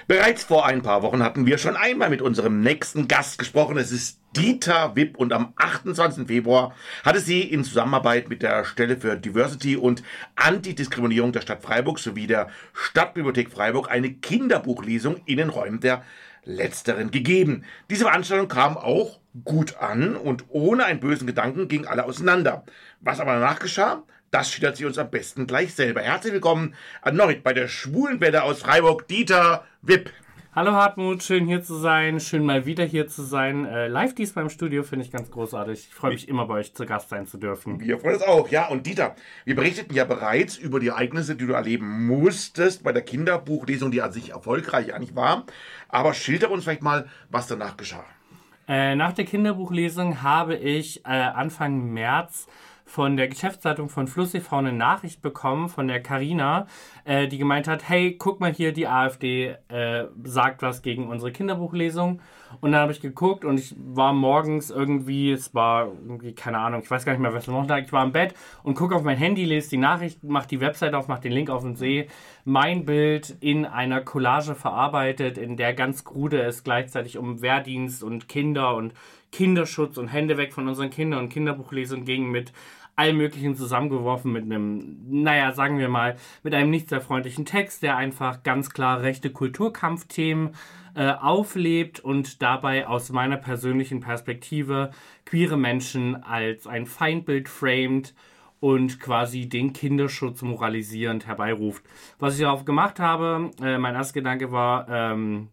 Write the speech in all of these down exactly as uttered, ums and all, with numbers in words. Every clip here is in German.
Bereits vor ein paar Wochen hatten wir schon einmal mit unserem nächsten Gast gesprochen. Es ist Dieter Wipp und am achtundzwanzigsten Februar hatte sie in Zusammenarbeit mit der Stelle für Diversity und Antidiskriminierung der Stadt Freiburg sowie der Stadtbibliothek Freiburg eine Kinderbuchlesung in den Räumen der Letzteren gegeben. Diese Veranstaltung kam auch gut an und ohne einen bösen Gedanken gingen alle auseinander. Was aber danach geschah, das schildert sie uns am besten gleich selber. Herzlich willkommen erneut bei der Schwulenwelle aus Freiburg, Dieter Wipp. Hallo Hartmut, schön hier zu sein, schön mal wieder hier zu sein. Äh, live diesmal im Studio finde ich ganz großartig. Ich freue mich immer bei euch zu Gast sein zu dürfen. Wir freuen uns auch, ja. Und Dieter, wir berichteten ja bereits über die Ereignisse, die du erleben musstest bei der Kinderbuchlesung, die an sich erfolgreich eigentlich war. Aber schilder uns vielleicht mal, was danach geschah. Äh, nach der Kinderbuchlesung habe ich äh, Anfang März von der Geschäftsleitung von Fluss e V eine Nachricht bekommen von der Carina, äh, die gemeint hat, hey, guck mal hier, die AfD äh, sagt was gegen unsere Kinderbuchlesung. Und dann habe ich geguckt und ich war morgens irgendwie, es war irgendwie, keine Ahnung, ich weiß gar nicht mehr, was noch lag, ich war im Bett und gucke auf mein Handy, lese die Nachricht, mache die Website auf, mache den Link auf und sehe mein Bild in einer Collage verarbeitet, in der ganz krude es gleichzeitig um Wehrdienst und Kinder und Kinderschutz und Hände weg von unseren Kindern und Kinderbuchlesung ging, mit allem Möglichen zusammengeworfen, mit einem, naja, sagen wir mal, mit einem nicht sehr freundlichen Text, der einfach ganz klar rechte Kulturkampfthemen äh, auflebt und dabei aus meiner persönlichen Perspektive queere Menschen als ein Feindbild framet und quasi den Kinderschutz moralisierend herbeiruft. Was ich darauf gemacht habe, äh, mein erster Gedanke war, ähm,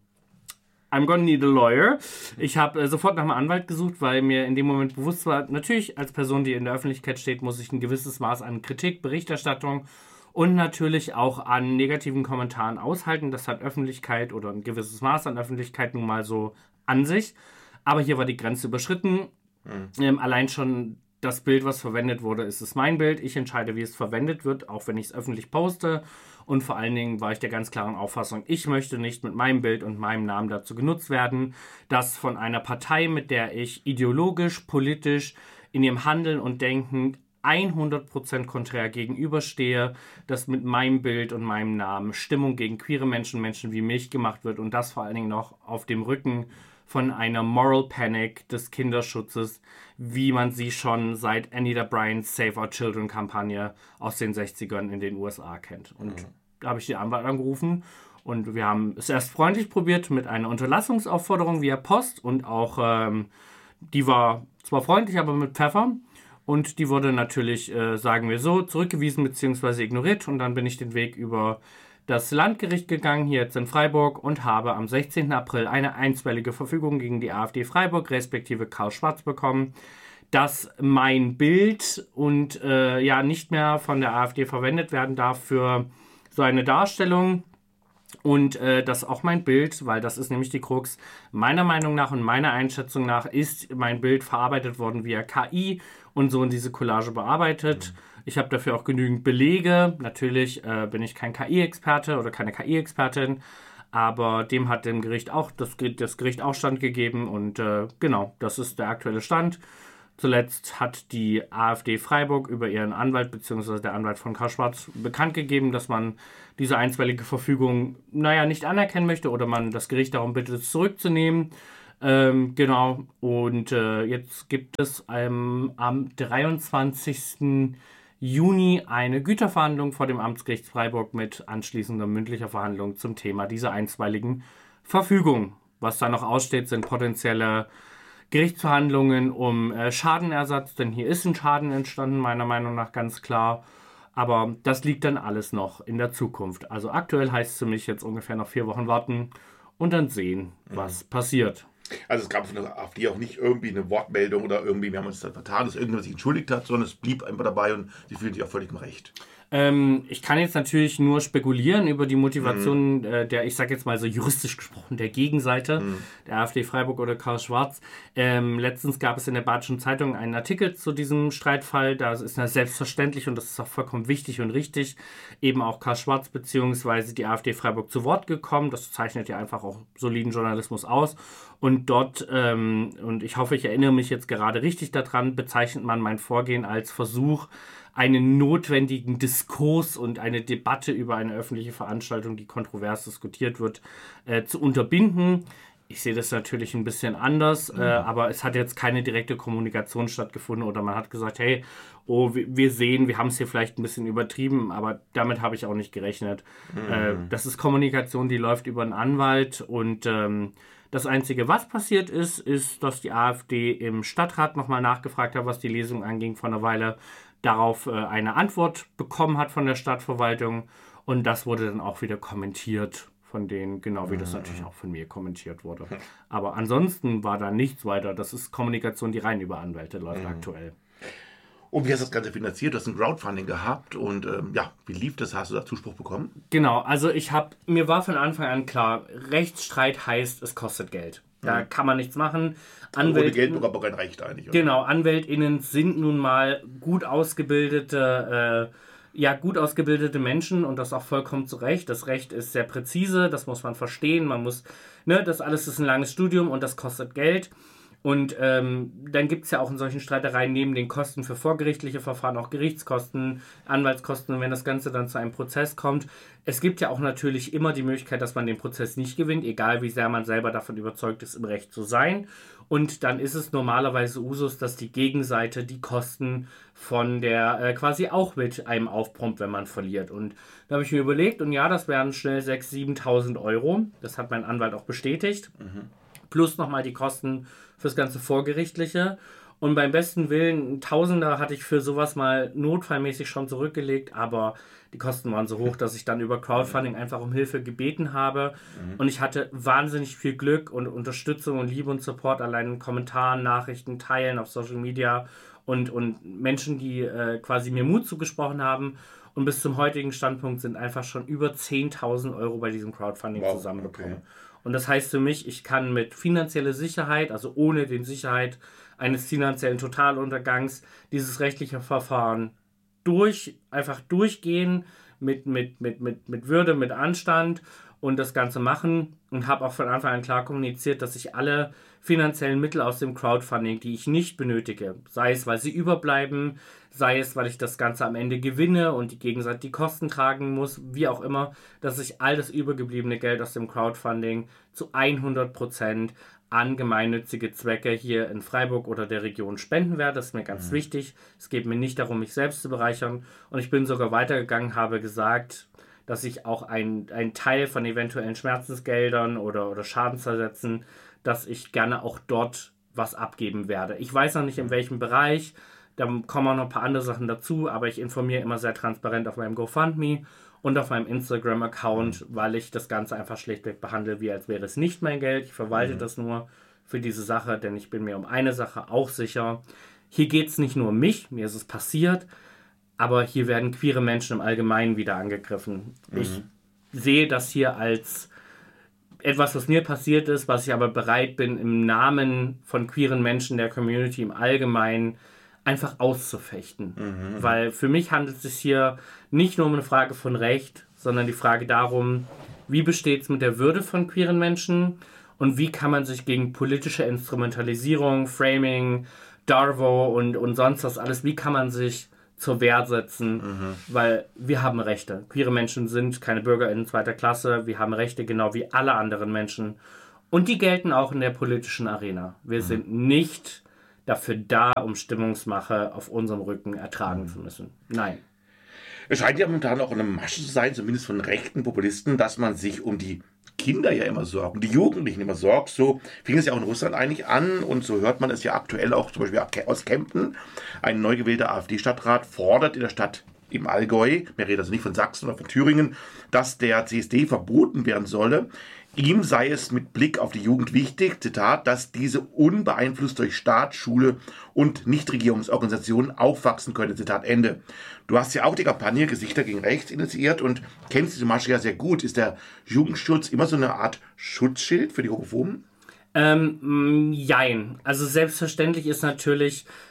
I'm gonna need a lawyer. Ich habe äh, sofort nach einem Anwalt gesucht, weil mir in dem Moment bewusst war, natürlich als Person, die in der Öffentlichkeit steht, muss ich ein gewisses Maß an Kritik, Berichterstattung und natürlich auch an negativen Kommentaren aushalten. Das hat Öffentlichkeit oder ein gewisses Maß an Öffentlichkeit nun mal so an sich. Aber hier war die Grenze überschritten. Mhm. Ähm, allein schon das Bild, was verwendet wurde, ist es mein Bild. Ich entscheide, wie es verwendet wird, auch wenn ich es öffentlich poste. Und vor allen Dingen war ich der ganz klaren Auffassung, ich möchte nicht mit meinem Bild und meinem Namen dazu genutzt werden, dass von einer Partei, mit der ich ideologisch, politisch, in ihrem Handeln und Denken hundert Prozent konträr gegenüberstehe, dass mit meinem Bild und meinem Namen Stimmung gegen queere Menschen, Menschen wie mich gemacht wird und das vor allen Dingen noch auf dem Rücken von einer Moral Panic des Kinderschutzes, wie man sie schon seit Anita Bryants Save Our Children Kampagne aus den sechzigern in den U S A kennt. Und mhm. da habe ich die Anwalt angerufen und wir haben es erst freundlich probiert mit einer Unterlassungsaufforderung via Post und auch, ähm, die war zwar freundlich, aber mit Pfeffer. Und die wurde natürlich, äh, sagen wir so, zurückgewiesen bzw. ignoriert. Und dann bin ich den Weg über das Landgericht gegangen, hier jetzt in Freiburg, und habe am sechzehnten April eine einstweilige Verfügung gegen die AfD Freiburg, respektive Karl Schwarz, bekommen, dass mein Bild und äh, ja nicht mehr von der AfD verwendet werden darf für so eine Darstellung. Und äh, dass auch mein Bild, weil das ist nämlich die Krux, meiner Meinung nach und meiner Einschätzung nach ist mein Bild verarbeitet worden via K I und so in diese Collage bearbeitet. Mhm. Ich habe dafür auch genügend Belege. Natürlich äh, bin ich kein K I-Experte oder keine K I-Expertin, aber dem hat dem Gericht auch das, das Gericht auch standgegeben und äh, genau, das ist der aktuelle Stand. Zuletzt hat die AfD Freiburg über ihren Anwalt bzw. der Anwalt von Karl Schwarz bekannt gegeben, dass man diese einstweilige Verfügung, naja, nicht anerkennen möchte oder man das Gericht darum bittet, es zurückzunehmen. Ähm, genau, und äh, jetzt gibt es ähm, am dreiundzwanzigsten Juni eine Güterverhandlung vor dem Amtsgericht Freiburg mit anschließender mündlicher Verhandlung zum Thema dieser einstweiligen Verfügung. Was da noch aussteht, sind potenzielle Gerichtsverhandlungen um äh, Schadenersatz, denn hier ist ein Schaden entstanden, meiner Meinung nach ganz klar. Aber das liegt dann alles noch in der Zukunft. Also aktuell heißt es für mich jetzt ungefähr noch vier Wochen warten und dann sehen, was mhm. passiert. Also es gab von der AfD auch nicht irgendwie eine Wortmeldung oder irgendwie, wir haben uns dann vertan, dass irgendjemand sich entschuldigt hat, sondern es blieb einfach dabei und sie fühlen sich auch völlig im Recht. Ähm, ich kann jetzt natürlich nur spekulieren über die Motivation mhm. äh, der, ich sag jetzt mal so juristisch gesprochen, der Gegenseite, mhm. der AfD Freiburg oder Karl Schwarz. Ähm, letztens gab es in der Badischen Zeitung einen Artikel zu diesem Streitfall. Da ist es selbstverständlich und das ist auch vollkommen wichtig und richtig, eben auch Karl Schwarz bzw. die AfD Freiburg zu Wort gekommen. Das zeichnet ja einfach auch soliden Journalismus aus. Und Und dort, ähm, und ich hoffe, ich erinnere mich jetzt gerade richtig daran, bezeichnet man mein Vorgehen als Versuch, einen notwendigen Diskurs und eine Debatte über eine öffentliche Veranstaltung, die kontrovers diskutiert wird, äh, zu unterbinden. Ich sehe das natürlich ein bisschen anders, mhm. äh, aber es hat jetzt keine direkte Kommunikation stattgefunden oder man hat gesagt, hey, oh, wir, wir sehen, wir haben es hier vielleicht ein bisschen übertrieben, aber damit habe ich auch nicht gerechnet. Mhm. Äh, das ist Kommunikation, die läuft über einen Anwalt und ähm, das Einzige, was passiert ist, ist, dass die AfD im Stadtrat nochmal nachgefragt hat, was die Lesung anging vor einer Weile, darauf äh, eine Antwort bekommen hat von der Stadtverwaltung und das wurde dann auch wieder kommentiert von denen, genau wie das natürlich auch von mir kommentiert wurde. Aber ansonsten war da nichts weiter. Das ist Kommunikation, die rein über Anwälte läuft mhm. aktuell. Und wie hast du das Ganze finanziert? Du hast ein Crowdfunding gehabt und ähm, ja, wie lief das? Hast du da Zuspruch bekommen? Genau, also ich habe, mir war von Anfang an klar, Rechtsstreit heißt, es kostet Geld. Da mhm. kann man nichts machen. Anwälte, ohne Geld bekommt man kein Recht eigentlich. Oder? Genau, AnwältInnen sind nun mal gut ausgebildete äh, Ja, gut ausgebildete Menschen und das auch vollkommen zu Recht. Das Recht ist sehr präzise, das muss man verstehen. Man muss, ne, das alles ist ein langes Studium und das kostet Geld. Und ähm, dann gibt es ja auch in solchen Streitereien neben den Kosten für vorgerichtliche Verfahren auch Gerichtskosten, Anwaltskosten, wenn das Ganze dann zu einem Prozess kommt. Es gibt ja auch natürlich immer die Möglichkeit, dass man den Prozess nicht gewinnt, egal wie sehr man selber davon überzeugt ist, im Recht zu sein. Und dann ist es normalerweise Usus, dass die Gegenseite die Kosten von der äh, quasi auch mit einem aufpumpt, wenn man verliert. Und da habe ich mir überlegt, und ja, das wären schnell sechstausend, siebentausend Euro. Das hat mein Anwalt auch bestätigt. Mhm. Plus nochmal die Kosten fürs ganze Vorgerichtliche. Und beim besten Willen, ein Tausender hatte ich für sowas mal notfallmäßig schon zurückgelegt, aber die Kosten waren so hoch, dass ich dann über Crowdfunding einfach um Hilfe gebeten habe. Mhm. Und ich hatte wahnsinnig viel Glück und Unterstützung und Liebe und Support, allein in Kommentaren, Nachrichten, Teilen auf Social Media und, und Menschen, die äh, quasi mir Mut zugesprochen haben. Und bis zum heutigen Standpunkt sind einfach schon über zehntausend Euro bei diesem Crowdfunding wow, zusammengekommen. Okay. Und das heißt für mich, ich kann mit finanzieller Sicherheit, also ohne die Sicherheit eines finanziellen Totaluntergangs, dieses rechtliche Verfahren durch, einfach durchgehen, mit, mit, mit, mit, mit Würde, mit Anstand und das Ganze machen und habe auch von Anfang an klar kommuniziert, dass ich alle finanziellen Mittel aus dem Crowdfunding, die ich nicht benötige, sei es, weil sie überbleiben, sei es, weil ich das Ganze am Ende gewinne und die Gegenseite die Kosten tragen muss, wie auch immer, dass ich all das übergebliebene Geld aus dem Crowdfunding zu hundert Prozent an gemeinnützige Zwecke hier in Freiburg oder der Region spenden werde. Das ist mir ganz mhm. wichtig. Es geht mir nicht darum, mich selbst zu bereichern. Und ich bin sogar weitergegangen, habe gesagt, dass ich auch einen Teil von eventuellen Schmerzensgeldern oder, oder Schadensersätzen, dass ich gerne auch dort was abgeben werde. Ich weiß noch nicht, in welchem Bereich. Da kommen auch noch ein paar andere Sachen dazu, aber ich informiere immer sehr transparent auf meinem GoFundMe und auf meinem Instagram-Account, mhm. weil ich das Ganze einfach schlichtweg behandle, wie als wäre es nicht mein Geld. Ich verwalte mhm. das nur für diese Sache, denn ich bin mir um eine Sache auch sicher. Hier geht es nicht nur um mich, mir ist es passiert, aber hier werden queere Menschen im Allgemeinen wieder angegriffen. Mhm. Ich sehe das hier als etwas, was mir passiert ist, was ich aber bereit bin, im Namen von queeren Menschen der Community im Allgemeinen einfach auszufechten. Mhm. Weil für mich handelt es sich hier nicht nur um eine Frage von Recht, sondern die Frage darum, wie besteht es mit der Würde von queeren Menschen und wie kann man sich gegen politische Instrumentalisierung, Framing, Darvo und, und sonst was alles, wie kann man sich zur Wehr setzen, mhm. weil wir haben Rechte. Queere Menschen sind keine BürgerInnen zweiter Klasse, wir haben Rechte genau wie alle anderen Menschen und die gelten auch in der politischen Arena. Wir mhm. sind nicht dafür da, um Stimmungsmache auf unserem Rücken ertragen mhm. zu müssen. Nein. Es scheint ja momentan auch eine Masche zu sein, zumindest von rechten Populisten, dass man sich um die Kinder ja immer sorgt, um die Jugendlichen immer sorgt. So fing es ja auch in Russland eigentlich an und so hört man es ja aktuell auch zum Beispiel aus Kempten. Ein neu gewählter AfD-Stadtrat fordert in der Stadt im Allgäu, wir reden also nicht von Sachsen oder von Thüringen, dass der C S D verboten werden solle. Ihm sei es mit Blick auf die Jugend wichtig, Zitat, dass diese unbeeinflusst durch Staat, Schule und Nichtregierungsorganisationen aufwachsen könne, Zitat Ende. Du hast ja auch die Kampagne Gesichter gegen Rechts initiiert und kennst diese Masche ja sehr gut. Ist der Jugendschutz immer so eine Art Schutzschild für die Homophoben? Ähm, jein. Also selbstverständlich ist natürlich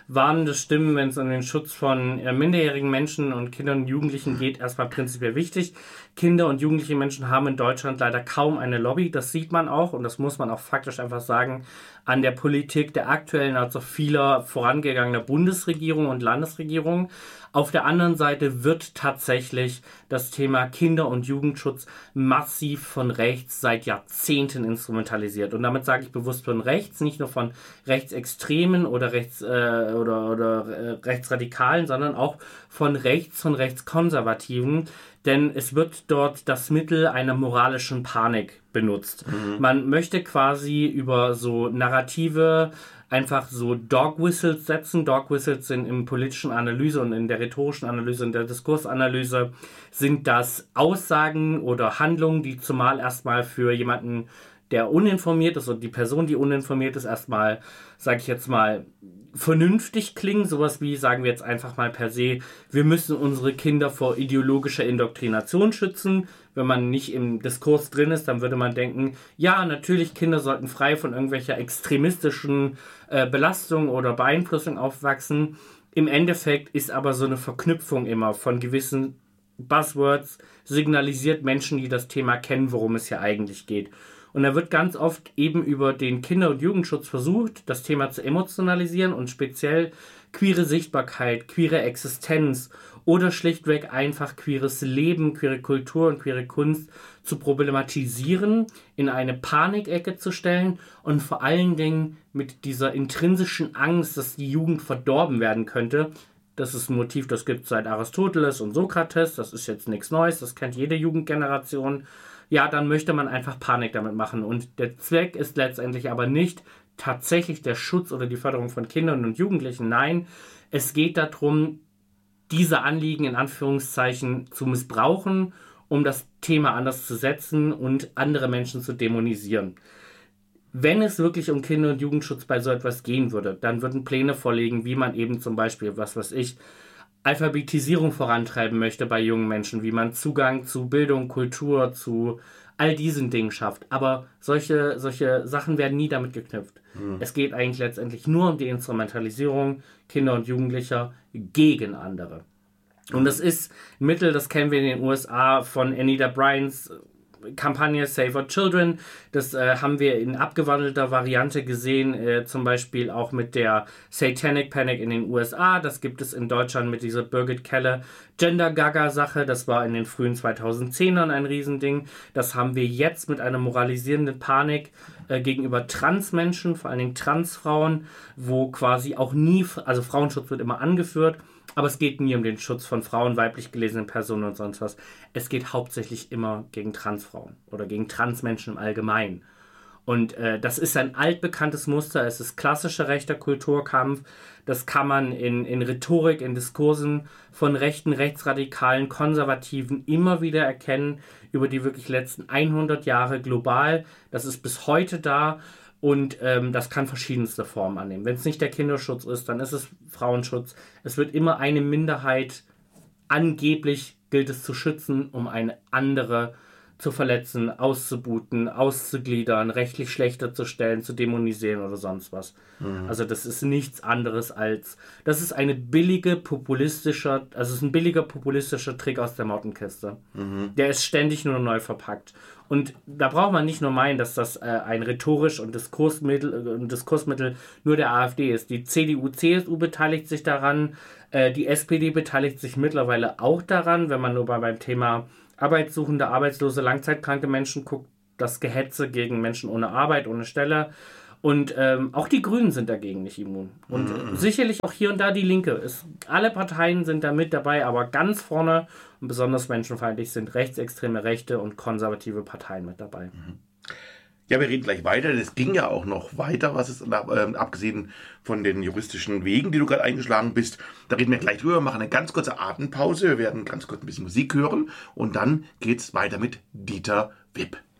warnende Stimmen, wenn es um den Schutz von äh, minderjährigen Menschen und Kindern und Jugendlichen geht, erstmal prinzipiell wichtig. Kinder und jugendliche Menschen haben in Deutschland leider kaum eine Lobby. Das sieht man auch und das muss man auch faktisch einfach sagen an der Politik der aktuellen, als auch vieler vorangegangener Bundesregierung und Landesregierung. Auf der anderen Seite wird tatsächlich das Thema Kinder- und Jugendschutz massiv von rechts seit Jahrzehnten instrumentalisiert. Und damit sage ich bewusst von rechts, nicht nur von Rechtsextremen oder, Rechts, äh, oder, oder äh, Rechtsradikalen, sondern auch von rechts, von Rechtskonservativen. Denn es wird dort das Mittel einer moralischen Panik benutzt. Mhm. Man möchte quasi über so Narrative einfach so Dog Whistles setzen. Dog Whistles sind in politischen Analyse und in der rhetorischen Analyse und der Diskursanalyse sind das Aussagen oder Handlungen, die zumal erstmal für jemanden, der uninformiert ist und die Person, die uninformiert ist, erstmal, sage ich jetzt mal, vernünftig klingen. Sowas wie, sagen wir jetzt einfach mal per se, wir müssen unsere Kinder vor ideologischer Indoktrination schützen. Wenn man nicht im Diskurs drin ist, dann würde man denken, ja, natürlich, Kinder sollten frei von irgendwelcher extremistischen äh, Belastung oder Beeinflussung aufwachsen. Im Endeffekt ist aber so eine Verknüpfung immer von gewissen Buzzwords signalisiert Menschen, die das Thema kennen, worum es hier eigentlich geht. Und da wird ganz oft eben über den Kinder- und Jugendschutz versucht, das Thema zu emotionalisieren und speziell queere Sichtbarkeit, queere Existenz oder schlichtweg einfach queeres Leben, queere Kultur und queere Kunst zu problematisieren, in eine Panikecke zu stellen und vor allen Dingen mit dieser intrinsischen Angst, dass die Jugend verdorben werden könnte. Das ist ein Motiv, das gibt es seit Aristoteles und Sokrates, das ist jetzt nichts Neues, das kennt jede Jugendgeneration. Ja, dann möchte man einfach Panik damit machen. Und der Zweck ist letztendlich aber nicht tatsächlich der Schutz oder die Förderung von Kindern und Jugendlichen. Nein, es geht darum, diese Anliegen in Anführungszeichen zu missbrauchen, um das Thema anders zu setzen und andere Menschen zu dämonisieren. Wenn es wirklich um Kinder- und Jugendschutz bei so etwas gehen würde, dann würden Pläne vorliegen, wie man eben zum Beispiel, was weiß ich, Alphabetisierung vorantreiben möchte bei jungen Menschen, wie man Zugang zu Bildung, Kultur, zu all diesen Dingen schafft. Aber solche, solche Sachen werden nie damit geknüpft. Mhm. Es geht eigentlich letztendlich nur um die Instrumentalisierung Kinder und Jugendlicher gegen andere. Und das ist ein Mittel, das kennen wir in den U S A von Anita Bryants Kampagne Save Our Children. Das äh, haben wir in abgewandelter Variante gesehen, äh, zum Beispiel auch mit der Satanic Panic in den U S A. Das gibt es in Deutschland mit dieser Birgit Keller Gender Gaga Sache. Das war in den frühen zweitausendzehnern ein Riesending. Das haben wir jetzt mit einer moralisierenden Panik äh, gegenüber Transmenschen, vor allen Dingen Transfrauen, wo quasi auch nie, also Frauenschutz wird immer angeführt, aber es geht nie um den Schutz von Frauen, weiblich gelesenen Personen und sonst was. Es geht hauptsächlich immer gegen Transfrauen oder gegen Transmenschen im Allgemeinen. Und äh, das ist ein altbekanntes Muster. Es ist klassischer rechter Kulturkampf. Das kann man in, in Rhetorik, in Diskursen von rechten, rechtsradikalen, Konservativen immer wieder erkennen, über die wirklich letzten hundert Jahre global. Das ist bis heute da. Und ähm, das kann verschiedenste Formen annehmen. Wenn es nicht der Kinderschutz ist, dann ist es Frauenschutz. Es wird immer eine Minderheit, angeblich gilt es zu schützen, um eine andere zu verletzen, auszubuten, auszugliedern, rechtlich schlechter zu stellen, zu dämonisieren oder sonst was. Mhm. Also das ist nichts anderes als, das ist eine billige populistischer, also es ist ein billiger populistischer Trick aus der Mottenkiste. Mhm. Der ist ständig nur neu verpackt. Und da braucht man nicht nur meinen, dass das äh, ein rhetorisch und Diskursmittel, äh, Diskursmittel nur der AfD ist. Die C D U, C S U beteiligt sich daran, äh, die S P D beteiligt sich mittlerweile auch daran, wenn man nur bei, beim Thema Arbeitssuchende, arbeitslose, langzeitkranke Menschen guckt, das Gehetze gegen Menschen ohne Arbeit, ohne Stelle. Und ähm, auch die Grünen sind dagegen nicht immun. Und mhm. sicherlich auch hier und da die Linke. Es, alle Parteien sind da mit dabei, aber ganz vorne und besonders menschenfeindlich sind rechtsextreme, rechte und konservative Parteien mit dabei. Mhm. Ja, wir reden gleich weiter. Es ging ja auch noch weiter, was ist, äh, abgesehen von den juristischen Wegen, die du gerade eingeschlagen bist. Da reden wir gleich drüber, machen eine ganz kurze Atempause. Wir werden ganz kurz ein bisschen Musik hören und dann geht's weiter mit Dieter Wipp.